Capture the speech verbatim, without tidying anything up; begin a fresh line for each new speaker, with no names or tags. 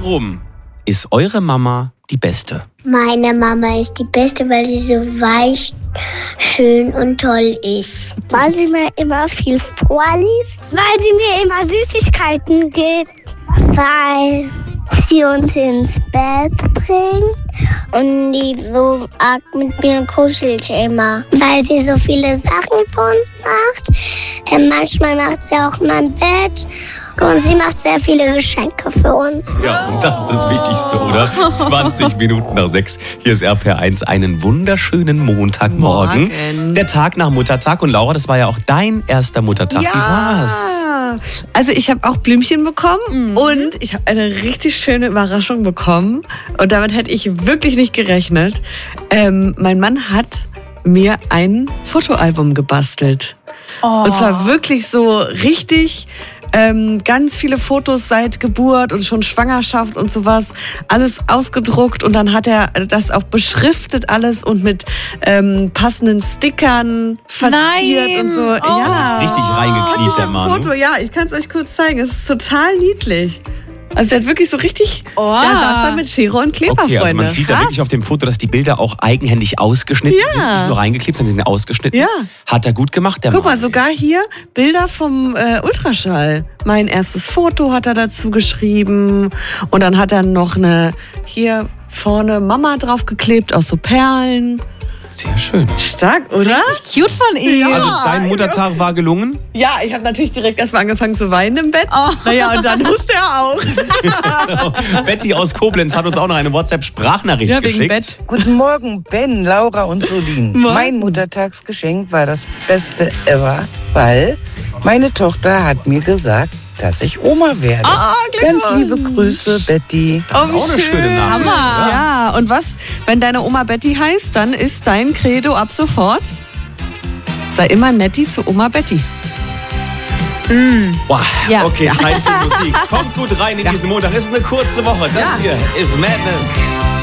Warum ist eure Mama die Beste?
Meine Mama ist die Beste, weil sie so weich, schön und toll ist. Weil sie mir immer viel vorliest. Weil sie mir immer Süßigkeiten gibt. Weil sie uns ins Bett bringt. Und die so arg mit mir kuschelt immer. Weil sie so viele Sachen für uns macht. Und manchmal macht sie auch mein Bett. Und sie macht sehr viele Geschenke für uns.
Ja, und das ist das Wichtigste, oder? zwanzig Minuten nach sechs. Hier ist R P R eins. Einen wunderschönen Montagmorgen.
Morgen.
Der Tag nach Muttertag. Und Laura, das war ja auch dein erster Muttertag.
Ja.
Wie war's?
Also ich habe auch Blümchen bekommen mhm. und ich habe eine richtig schöne Überraschung bekommen. Und damit hätte ich wirklich nicht gerechnet. Ähm, mein Mann hat mir ein Fotoalbum gebastelt. Oh. Und zwar wirklich so richtig... Ähm, ganz viele Fotos seit Geburt und schon Schwangerschaft und sowas, alles ausgedruckt und dann hat er das auch beschriftet alles und mit ähm, passenden Stickern verziert
Nein.
und so.
Oh.
Ja.
Richtig reingekniet, der Mann.
Foto, ja, ich kann es euch kurz zeigen. Es ist total niedlich. Also der hat wirklich so richtig,
Oh.
da saß da mit Schere und Kleber,
Okay, also
Freunde.
man sieht da wirklich auf dem Foto, dass die Bilder auch eigenhändig ausgeschnitten
Ja.
sind. Nicht nur reingeklebt, sondern sie sind ausgeschnitten.
Ja.
Hat er gut gemacht, der
Guck
Mann.
mal, sogar hier Bilder vom äh, Ultraschall. Mein erstes Foto hat er dazu geschrieben. Und dann hat er noch eine hier vorne Mama draufgeklebt aus so Perlen.
Sehr schön.
Stark, oder?
Cute von ihm.
Also dein Muttertag war gelungen?
Ja, ich habe natürlich direkt erstmal angefangen zu weinen im Bett.
Oh.
Naja, und dann husste er auch.
Betty aus Koblenz hat uns auch noch eine WhatsApp-Sprachnachricht
Ja, wegen
geschickt.
Bett.
Guten Morgen, Ben, Laura und Solin.
Morgen.
Mein Muttertagsgeschenk war das Beste ever, weil meine Tochter hat mir gesagt, dass ich Oma werde.
Ah,
Ganz
Glückwunsch.
liebe Grüße, Betty.
Das ist
Oh, wie
auch eine
schön.
schöne Nachricht.
Hammer.
Ja, und was, wenn deine Oma Betty heißt, dann ist dein Credo ab sofort: sei immer netti zu Oma Betty.
Boah,
Ja.
okay, Zeit für Musik. Kommt gut rein in diesen Montag. Ist eine kurze Woche. Das hier ist Madness.